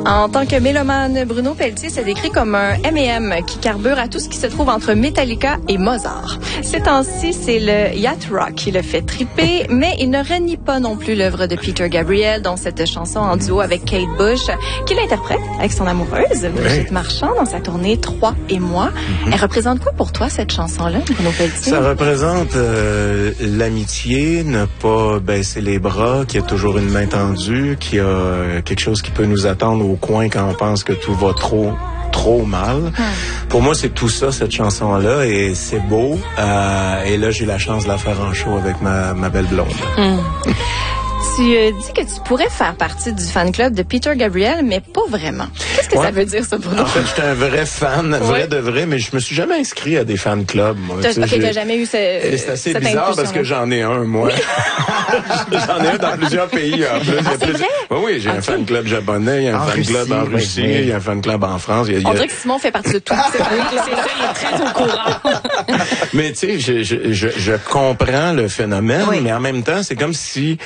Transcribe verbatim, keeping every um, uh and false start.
En tant que mélomane, Bruno Pelletier se décrit comme un M et M qui carbure à tout ce qui se trouve entre Metallica et Mozart. Ces temps-ci, c'est le yacht rock qui le fait triper, mais il ne renie pas non plus l'œuvre de Peter Gabriel, dont cette chanson en duo avec Kate Bush, qu'il interprète avec son amoureuse, Brigitte Marchand, dans sa tournée Trois et moi. Mm-hmm. Elle représente quoi pour toi, cette chanson-là, Bruno Pelletier? Ça représente euh, l'amitié, ne pas baisser les bras, qu'il y a toujours une main tendue, qu'il y a quelque chose qui peut nous attendre au coin quand on pense que tout va trop trop mal. Hum. Pour moi, c'est tout ça, cette chanson-là, et c'est beau. Euh, et là, j'ai eu la chance de la faire en show avec ma, ma belle blonde. Hum. Tu euh, dis que tu pourrais faire partie du fan club de Peter Gabriel, mais pas vraiment. Qu'est-ce que ouais. ça veut dire, ça, pour nous? En fait, j'étais un vrai fan, ouais. vrai de vrai, mais je me suis jamais inscrit à des fan clubs. Moi. T'as, okay, t'as jamais eu ce, c'est assez cette bizarre parce que j'en ai un, moi. J'en ai un dans plusieurs pays. En plus. Ah, c'est plus... vrai? Oui, oui, j'ai okay. un fan club japonais, il y a un en fan Russie, club en Russie, oui, oui. il y a un fan club en France. Il y a, il y a... On dirait que Simon fait partie de tout. C'est ça, il est très au courant. Mais tu sais, je, je, je, je comprends le phénomène, oui. mais en même temps, c'est comme si